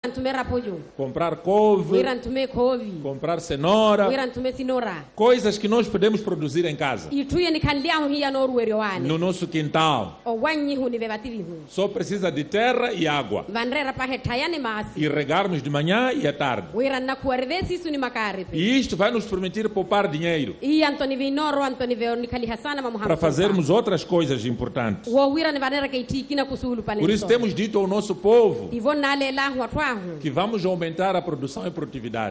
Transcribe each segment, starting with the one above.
comprar couve, comprar cenoura, coisas que nós podemos produzir em casa, no nosso quintal. Só precisa de terra e água, e regarmos de manhã e à tarde. E isto vai nos permitir poupar dinheiro para fazermos outras coisas importantes. Por isso temos dito ao nosso povo que vamos aumentar a produção e produtividade.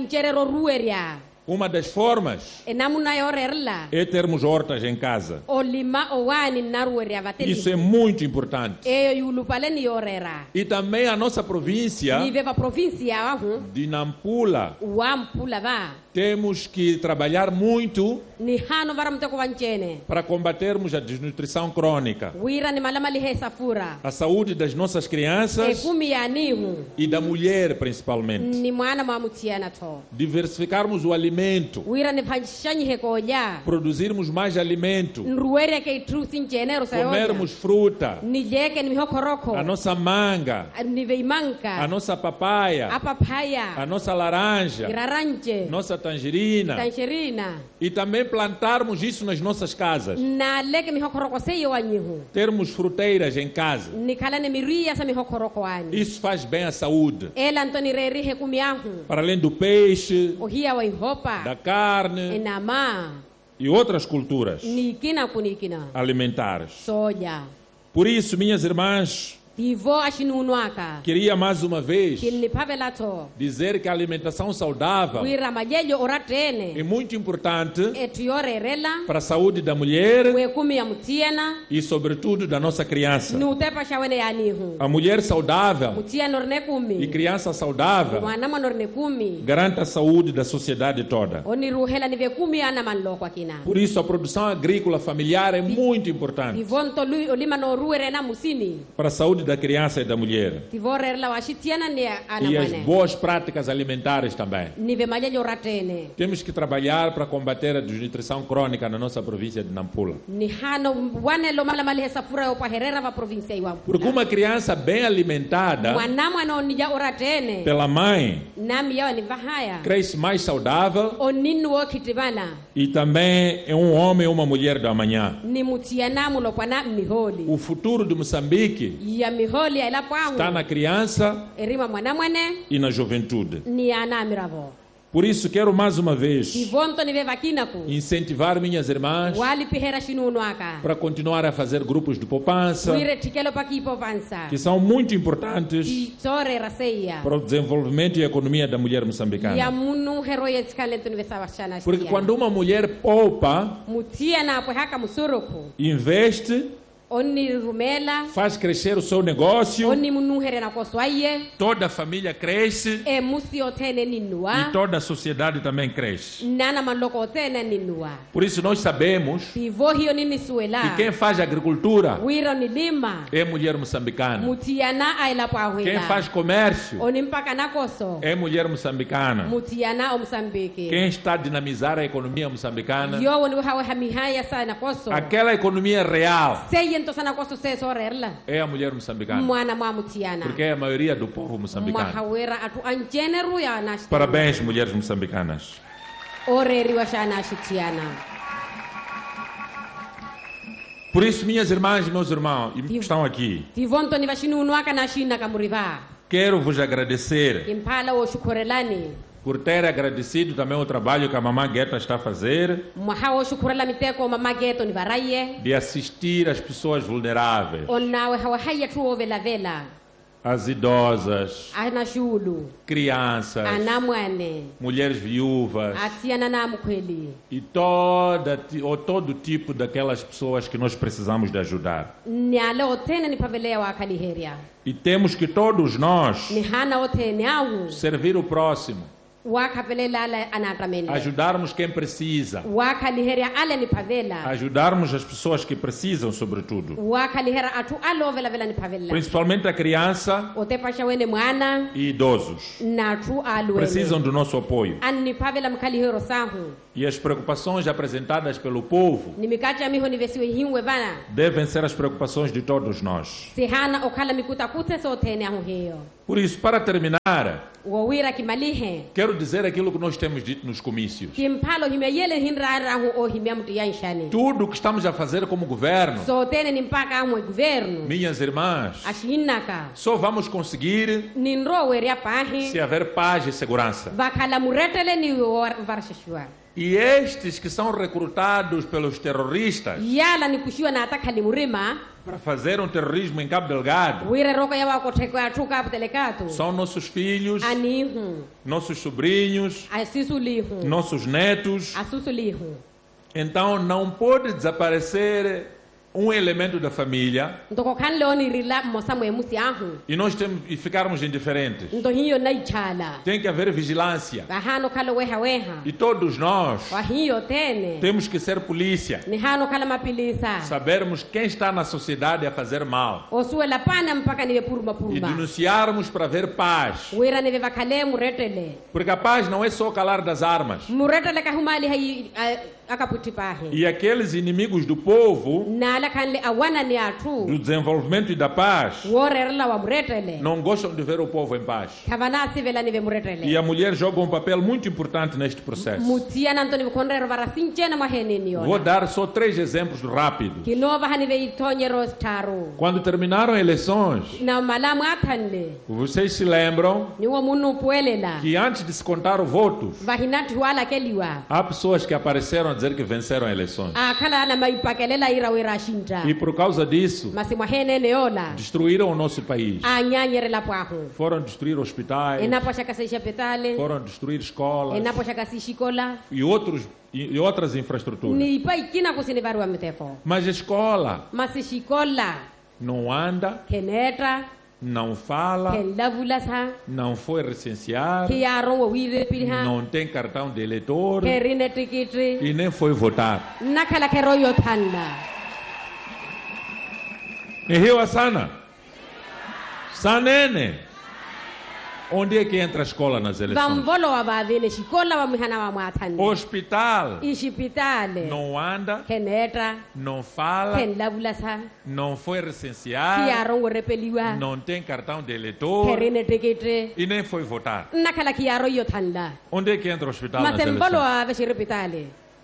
Uma das formas é termos hortas em casa. Isso é muito importante. E também a nossa província de Nampula, temos que trabalhar muito para combatermos a desnutrição crônica, a saúde das nossas crianças e da mulher principalmente. Diversificarmos o alimento, produzirmos mais alimento, comermos fruta, a nossa manga, a nossa papaya, a nossa laranja, nossa tangerina, e também plantarmos isso nas nossas casas. Termos fruteiras em casa. Isso faz bem à saúde. Para além do peixe, da carne e outras culturas alimentares. Por isso, minhas irmãs, queria mais uma vez dizer que a alimentação saudável é muito importante para a saúde da mulher e sobretudo da nossa criança. A mulher saudável e criança saudável garante a saúde da sociedade toda. Por isso a produção agrícola familiar é muito importante para a saúde da criança e da mulher. E as boas práticas alimentares também. Temos que trabalhar para combater a desnutrição crônica na nossa província de Nampula. Porque uma criança bem alimentada pela mãe cresce mais saudável e também é um homem ou uma mulher da manhã. O futuro de Moçambique está na criança e na juventude. Por isso quero mais uma vez incentivar minhas irmãs para continuar a fazer grupos de poupança, que são muito importantes para o desenvolvimento e a economia da mulher moçambicana. Porque quando uma mulher poupa, investe, faz crescer o seu negócio, toda a família cresce e toda a sociedade também cresce. Por isso nós sabemos que quem faz agricultura é mulher moçambicana. Quem faz comércio é mulher moçambicana. Quem está a dinamizar a economia moçambicana, aquela economia real, é a mulher moçambicana. Porque é a maioria do povo moçambicano. Parabéns, mulheres moçambicanas. Por isso, minhas irmãs e meus irmãos que estão aqui, quero vos agradecer por ter agradecido também o trabalho que a Mamã Guetta está a fazer de assistir as pessoas vulneráveis, as idosas, crianças, mulheres viúvas e todo tipo daquelas pessoas que nós precisamos de ajudar. E temos que todos nós servir o próximo. Ajudarmos quem precisa. Ajudarmos as pessoas que precisam, sobretudo. Principalmente a criança e idosos. Precisam do nosso apoio. E as preocupações apresentadas pelo povo devem ser as preocupações de todos nós. Por isso, para terminar, quero dizer aquilo que nós temos dito nos comícios. Tudo o que estamos a fazer como governo, minhas irmãs, só vamos conseguir se haver paz e segurança. E estes que são recrutados pelos terroristas para fazer um terrorismo em Cabo Delgado são nossos filhos, nossos sobrinhos, nossos netos. Então não pode desaparecer um elemento da família e nós temos e ficarmos indiferentes. Tem que haver vigilância. E todos nós temos que ser polícia. Sabermos quem está na sociedade a fazer mal e denunciarmos para haver paz. Porque a paz não é só o calar das armas. E aqueles inimigos do povo, do desenvolvimento e da paz, não gostam de ver o povo em paz. E a mulher joga um papel muito importante neste processo. Vou dar só 3 exemplos rápidos. Quando terminaram as eleições, vocês se lembram que antes de se contar os votos, há pessoas que apareceram a dizer que venceram as eleições. E por causa disso, destruíram o nosso país. Foram destruir hospitais, foram destruir escolas e outras infraestruturas. Mas a escola não anda, não fala, não foi recenseado, não tem cartão de eleitor e nem foi votar. Em Rio Asana, Sanene, onde é que entra a escola nas eleições? Hospital não anda, não fala, não foi recenseado, não tem cartão de eleitor e nem foi votar. Onde é que entra o hospital nas eleições?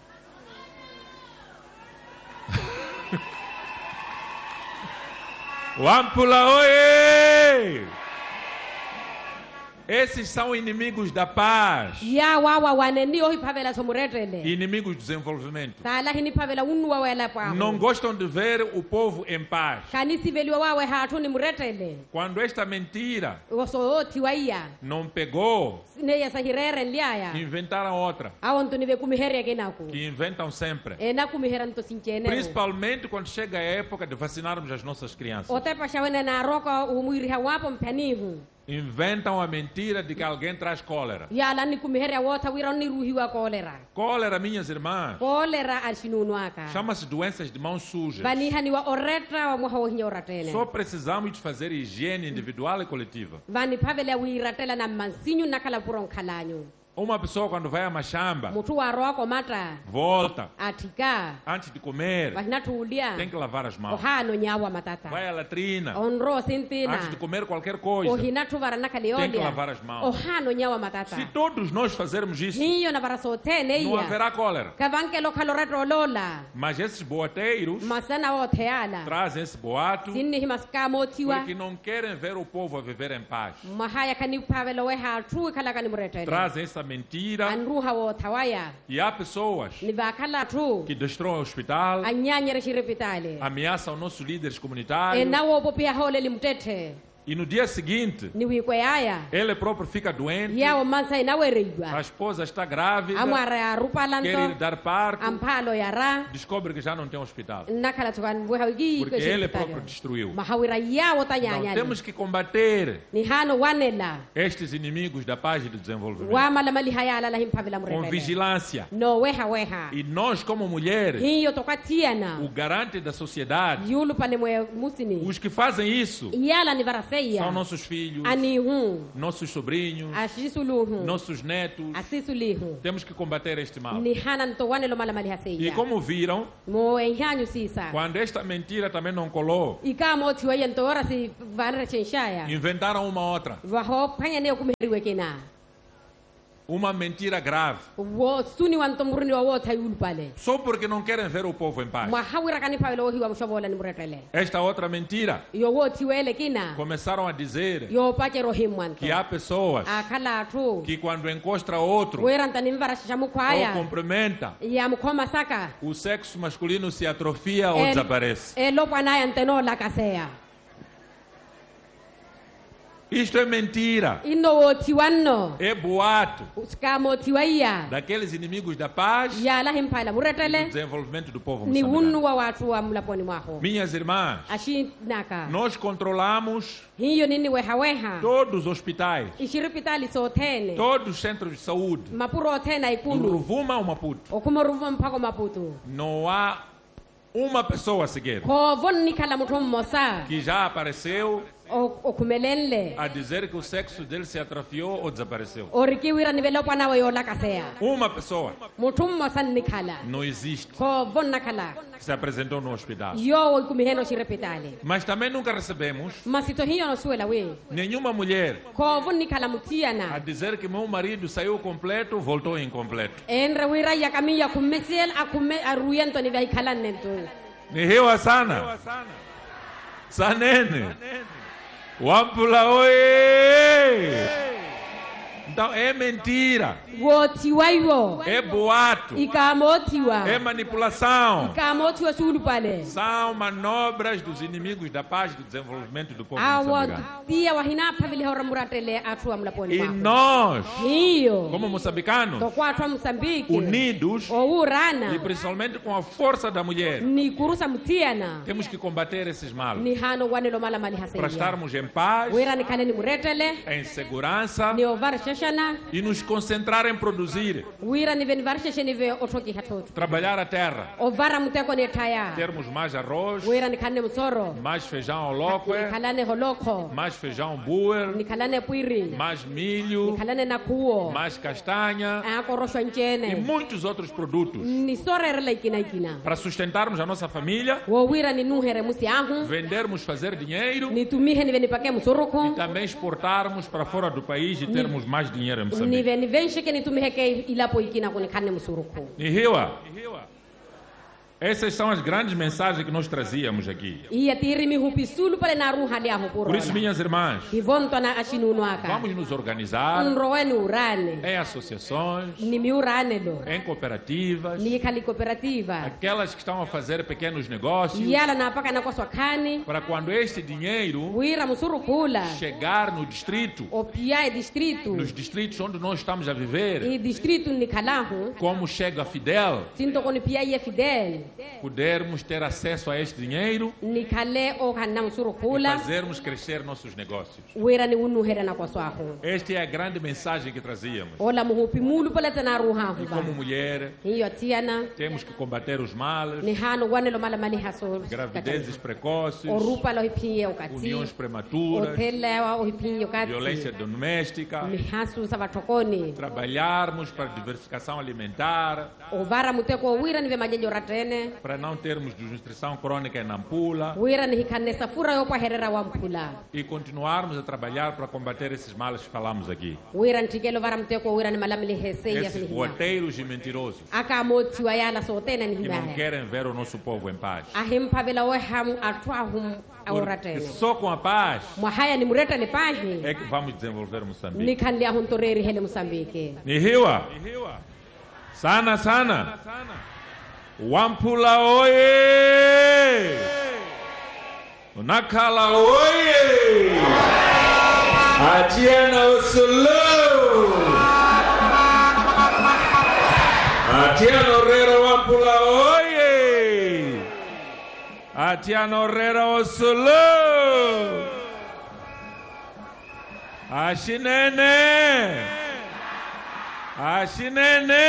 Wampula, oie! Esses são inimigos da paz. Inimigos do desenvolvimento. Não gostam de ver o povo em paz. Quando esta mentira não pegou, inventaram outra. Que inventam sempre. Principalmente quando chega a época de vacinarmos as nossas crianças. Inventam a mentira de que alguém traz cólera. Cólera, minhas irmãs, chama-se doenças de mãos sujas. Só precisamos de fazer higiene individual e coletiva. Uma pessoa quando vai a machamba, volta, antes de comer, tem que lavar as mãos. Vai à latrina, antes de comer qualquer coisa, tem que lavar as mãos. Se todos nós fazermos isso, não haverá cólera. Mas esses boateiros trazem esse boato porque não querem ver o povo a viver em paz. Trazem essa mentira. E há pessoas que destroem o hospital, ameaçam nossos líderes comunitários, E no dia seguinte, ele próprio fica doente, a esposa está grávida, quer ir dar parto, descobre que já não tem hospital, porque ele próprio destruiu. Então, temos que combater estes inimigos da paz e do desenvolvimento com vigilância. E nós, como mulheres, o garante da sociedade, os que fazem isso são nossos filhos, nossos sobrinhos, nossos netos. Temos que combater este mal. E como viram, quando esta mentira também não colou, inventaram uma outra. Uma mentira grave. Só porque não querem ver o povo em paz. Esta outra mentira, começaram a dizer que há pessoas que quando encosta outro ou cumprimenta, o sexo masculino se atrofia ou desaparece. Isto é mentira. É boato daqueles inimigos da paz e do desenvolvimento do povo moçambicano. Minhas irmãs, nós controlamos todos os hospitais, todos os centros de saúde, do Rovuma ao Maputo. Não há uma pessoa sequer que já apareceu a dizer que o sexo dele se atrofiou ou desapareceu. Uma pessoa não existe que se apresentou no hospital. Mas também nunca recebemos nenhuma mulher a dizer que meu marido saiu completo, voltou incompleto. Nihewa sana sanene Wampula oye! Então é mentira, é boato, é manipulação, são manobras dos inimigos da paz e do desenvolvimento do povo moçambicano. E nós, como moçambicanos, unidos e principalmente com a força da mulher, temos que combater esses males para estarmos em paz, em segurança e nos concentrar em produzir, trabalhar a terra, termos mais arroz, mais feijão ao loque, mais feijão buer, mais milho, mais castanha e muitos outros produtos para sustentarmos a nossa família, vendermos, fazer dinheiro e também exportarmos para fora do país e termos mais dinheiro em Moçambique. Essas são as grandes mensagens que nós trazíamos aqui. Por isso, minhas irmãs, vamos nos organizar em associações, em cooperativas, aquelas que estão a fazer pequenos negócios, para quando este dinheiro chegar no distrito, nos distritos onde nós estamos a viver, como chega a Fidel, pudermos ter acesso a este dinheiro e fazermos crescer nossos negócios. Esta é a grande mensagem que trazíamos. E como mulher, temos que combater os males, gravidezes precoces, uniões prematuras, violência doméstica, trabalharmos para a diversificação alimentar, para não termos desnutrição crônica em Nampula e continuarmos a trabalhar para combater esses males que falamos aqui. Esses boateiros e mentirosos que não querem ver o nosso povo em paz. Porque só com a paz é que vamos desenvolver Moçambique. Nihiwa sana sana Wampula oye! Nakala oye! Atieno Sulu. Atieno Rero Wampula oye. Atieno Rero Sulu. Ashinene. Ashinene.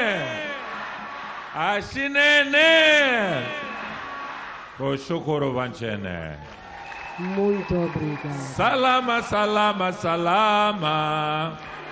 Ashinene. Koshukuru vanchene. Muito obrigado. Salama, salama, salama.